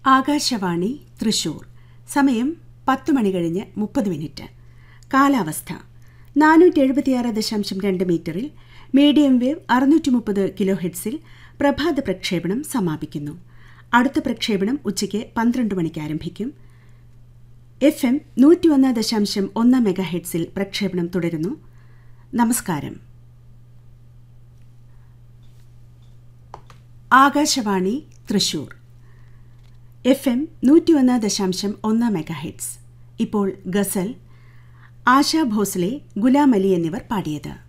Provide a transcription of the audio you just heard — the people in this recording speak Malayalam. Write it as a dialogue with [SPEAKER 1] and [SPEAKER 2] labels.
[SPEAKER 1] ആകാശവാണി തൃശൂർ. സമയം 10 മണി കഴിഞ്ഞ് 30 കാലാവസ്ഥ 476.2 മീറ്ററിൽ മീഡിയം വേവ് 630 കിലോ ഹെർട്സിൽ പ്രഭാത പ്രക്ഷേപണം സമാപിക്കുന്നു. അടുത്ത പ്രക്ഷേപണം ഉച്ചയ്ക്ക് 12 മണിക്ക് ആരംഭിക്കും. FM 101.1 മെഗാ ഹെർട്സിൽ പ്രക്ഷേപണം തുടരുന്നു. നമസ്കാരം. Akashvani Thrissur. FM 101.1 mega hertz. ഇപ്പോൾ ഗസൽ, ആശാ ഭോസ്ലെ, ഗുലാം അലി എന്നിവർ പാടിയത്.